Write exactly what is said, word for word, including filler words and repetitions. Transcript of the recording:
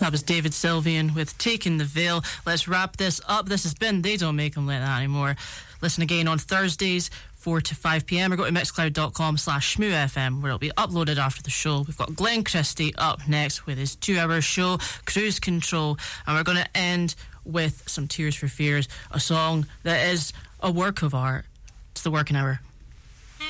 That was David Sylvian with Taking the Veil. Let's wrap this up. This has been They Don't Make Them Like That Anymore. Listen again on Thursdays, four to five p.m, or go to mixcloud.com slash shmoofm, where it'll be uploaded after the show. We've got Glenn Christie up next with his two-hour show, Cruise Control, and we're going to end with some Tears for Fears, a song that is a work of art. It's the Working Hour.